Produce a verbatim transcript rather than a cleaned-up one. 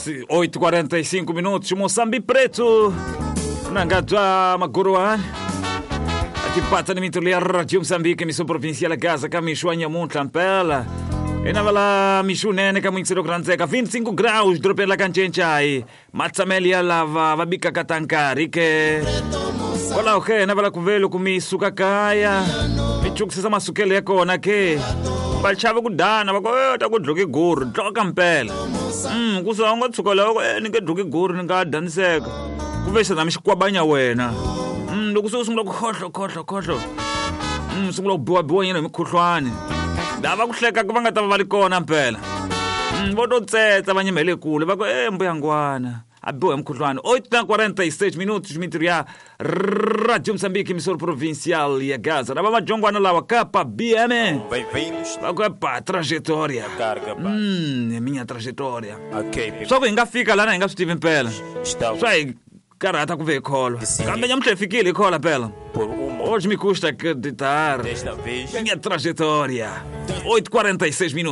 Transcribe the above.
oito e quarenta e cinco minutos, Moçambique Preto, Nangatwa Maguruan, Atipata Nimitulia, Radio Moçambique, Missão Provincial Gaza, Camichuanha Montampela, Enavala Michunene, Caminho Granzeca, vinte e cinco graus, Dropela Canchenchay, Matsamelia Lava, Vabica Catancari, que. Olha o que, Navala Cuvelo, Kumi Sukakaya, Michuk Sesama Sukele Kona, que. Balchava Gudana, Bagota, Gudruki Gur, Drogampel. Hum, Kusanga Tsukala, Nika Druki Gur, Nika Dansek. Kuvesa na Mishkwabanya Wena. Hum, Lukusu Sumlo Kotlo, Kotlo, Kotlo. Hum, Sumlo Boa Boa, Mikutlwani. Dava kuhleka ku va nga ta va ri kona mpela vo to tsetsa va nyimele kule va ku e mbuyangwana a biwa mukhuhlwana oito na quarenta e seis minutos mitiro ya Radio Moçambique, emissora provincial ya Gaza lava majongwana lawa capa B M Bem-vindos. va ku pa trajetória Carga, pá. hum é minha trajetória Ok, people. só que hi nga fika lana hi nga swi tivi mpela Está swa hi karhata ku ve kholo kambe nyamutlha hi fikile hi khola mpela por uma hoje me custa acreditar desta vez. minha trajetória oito e quarenta e seis minutos.